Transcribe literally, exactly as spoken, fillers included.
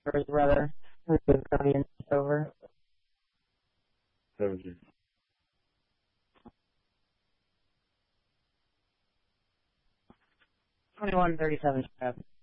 for his brother. Who's the Guardians over? seventeen. twenty-one thirty-seven, Trev.